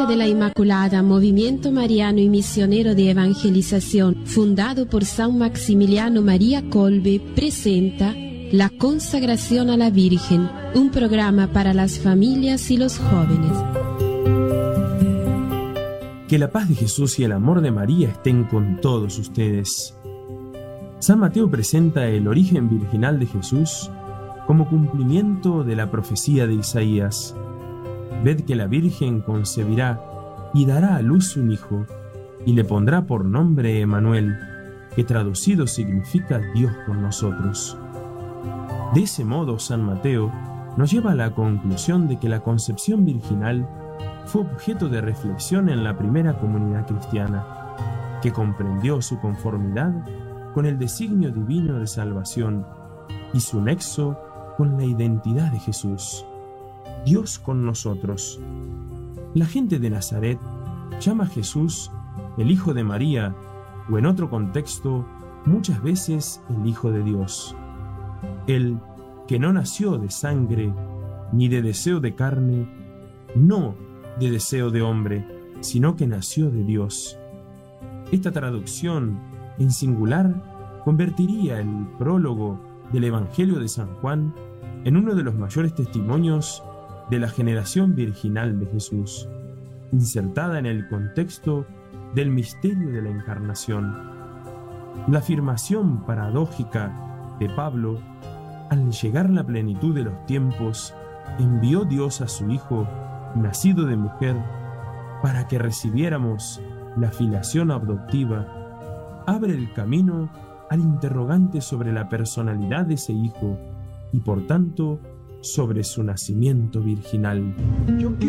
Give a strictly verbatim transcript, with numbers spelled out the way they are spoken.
Iglesia de la Inmaculada, movimiento mariano y misionero de evangelización, fundado por San Maximiliano María Kolbe, presenta La Consagración a la Virgen, un programa para las familias y los jóvenes. Que la paz de Jesús y el amor de María estén con todos ustedes. San Mateo presenta el origen virginal de Jesús como cumplimiento de la profecía de Isaías. Ved que la Virgen concebirá y dará a luz un hijo, y le pondrá por nombre Emmanuel, que traducido significa Dios con nosotros. De ese modo, San Mateo nos lleva a la conclusión de que la concepción virginal fue objeto de reflexión en la primera comunidad cristiana, que comprendió su conformidad con el designio divino de salvación y su nexo con la identidad de Jesús, Dios con nosotros. La gente de Nazaret llama a Jesús el Hijo de María, o en otro contexto, muchas veces el Hijo de Dios. Él, que no nació de sangre, ni de deseo de carne, no de deseo de hombre, sino que nació de Dios. Esta traducción, en singular, convertiría el prólogo del Evangelio de San Juan en uno de los mayores testimonios de la generación virginal de Jesús, insertada en el contexto del misterio de la Encarnación. La afirmación paradójica de Pablo: al llegar la plenitud de los tiempos, envió Dios a su Hijo, nacido de mujer, para que recibiéramos la filiación adoptiva, abre el camino al interrogante sobre la personalidad de ese Hijo y, por tanto, sobre su nacimiento virginal. Yo